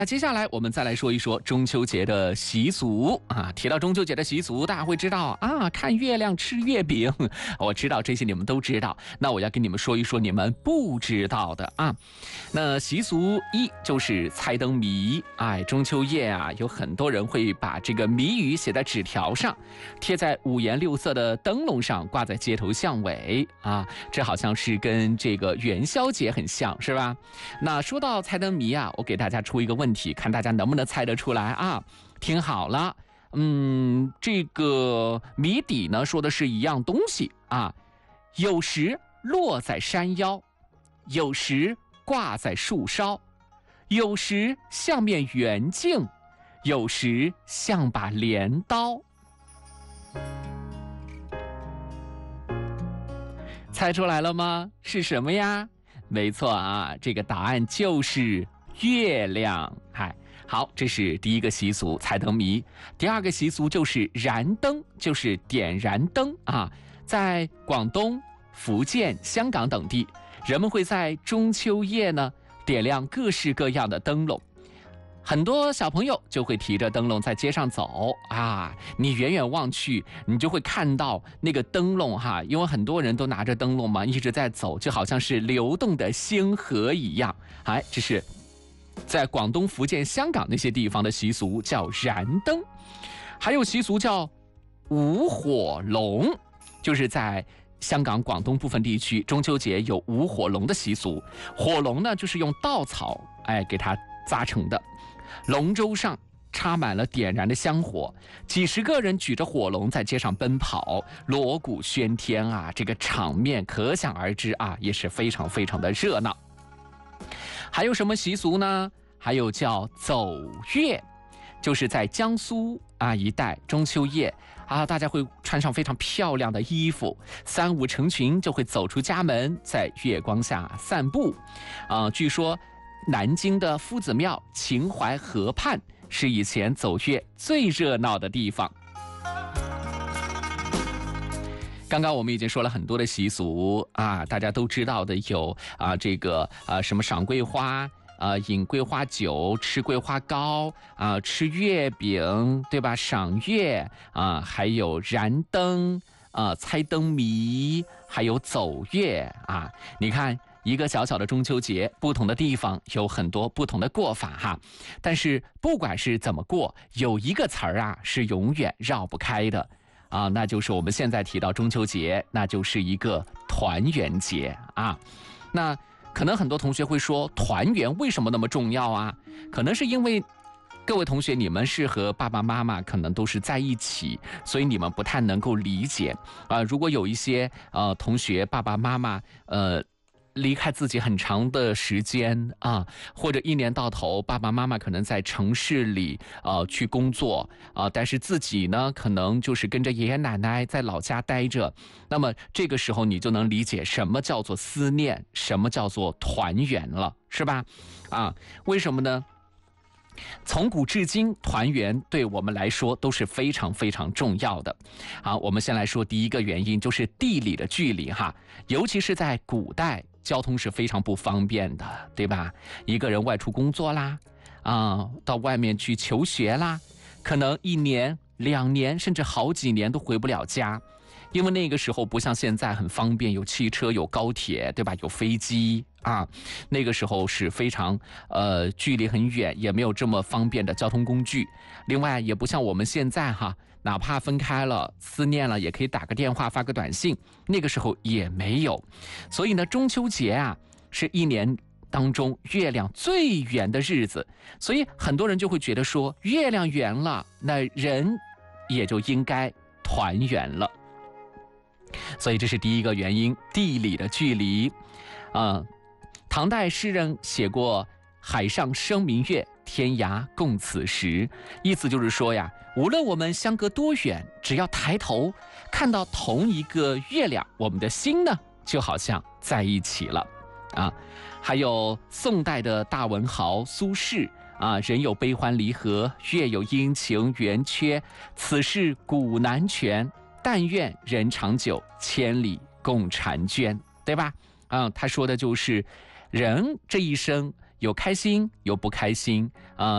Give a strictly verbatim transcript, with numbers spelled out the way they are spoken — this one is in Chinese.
那接下来我们再来说一说中秋节的习俗啊。提到中秋节的习俗，大家会知道啊，看月亮吃月饼。我知道这些你们都知道，那我要跟你们说一说你们不知道的啊。那习俗一就是猜灯谜。哎，中秋夜啊，有很多人会把这个谜语写在纸条上，贴在五颜六色的灯笼上，挂在街头巷尾啊。这好像是跟这个元宵节很像，是吧？那说到猜灯谜啊，我给大家出一个问题。看大家能不能猜得出来啊？听好了，嗯，这个谜底呢说的是一样东西啊，有时落在山腰，有时挂在树梢，有时像面圆镜，有时像把镰刀。猜出来了吗？是什么呀？没错啊，这个答案就是月亮。嗨，好，这是第一个习俗，猜灯谜。第二个习俗就是燃灯，就是点燃灯啊。在广东、福建、香港等地，人们会在中秋夜呢点亮各式各样的灯笼。很多小朋友就会提着灯笼在街上走啊，你远远望去，你就会看到那个灯笼哈，因为很多人都拿着灯笼嘛，一直在走，就好像是流动的星河一样。哎，这是在广东、福建、香港那些地方的习俗，叫燃灯。还有习俗叫舞火龙，就是在香港、广东部分地区，中秋节有舞火龙的习俗。火龙呢，就是用稻草哎给它扎成的，龙舟上插满了点燃的香火，几十个人举着火龙在街上奔跑，锣鼓喧天啊，这个场面可想而知啊，也是非常非常的热闹。还有什么习俗呢？还有叫走月，就是在江苏啊一带，中秋夜啊，大家会穿上非常漂亮的衣服，三五成群就会走出家门，在月光下散步。啊，据说南京的夫子庙秦淮河畔是以前走月最热闹的地方。刚刚我们已经说了很多的习俗啊，大家都知道的有啊，这个啊什么赏桂花啊，饮桂花酒，吃桂花糕啊，吃月饼，对吧？赏月啊，还有燃灯啊，猜灯谜，还有走月啊。你看，一个小小的中秋节，不同的地方有很多不同的过法哈。但是不管是怎么过，有一个词儿啊是永远绕不开的啊，那就是我们现在提到中秋节，那就是一个团圆节啊。那可能很多同学会说，团圆为什么那么重要啊？可能是因为各位同学你们是和爸爸妈妈可能都是在一起，所以你们不太能够理解啊。如果有一些呃同学爸爸妈妈呃离开自己很长的时间啊，或者一年到头爸爸妈妈可能在城市里呃去工作啊，但是自己呢可能就是跟着爷爷奶奶在老家待着，那么这个时候你就能理解什么叫做思念，什么叫做团圆了，是吧？啊，为什么呢？从古至今，团圆对我们来说都是非常非常重要的。好，我们先来说第一个原因，就是地理的距离哈，尤其是在古代，交通是非常不方便的，对吧？一个人外出工作啦，啊，到外面去求学啦，可能一年、两年，甚至好几年都回不了家。因为那个时候不像现在很方便，有汽车，有高铁，对吧？有飞机啊，那个时候是非常呃距离很远，也没有这么方便的交通工具。另外也不像我们现在哈，哪怕分开了，思念了，也可以打个电话，发个短信。那个时候也没有，所以呢，中秋节啊是一年当中月亮最圆的日子，所以很多人就会觉得说，月亮圆了，那人也就应该团圆了。所以这是第一个原因，地理的距离。啊、呃，唐代诗人写过“海上生明月，天涯共此时”，意思就是说呀，无论我们相隔多远，只要抬头看到同一个月亮，我们的心呢就好像在一起了啊。还有宋代的大文豪苏轼啊，人有悲欢离合，月有阴晴圆缺，此事古难全。但愿人长久，千里共婵娟，对吧？啊，他说的就是人这一生有开心有不开心啊。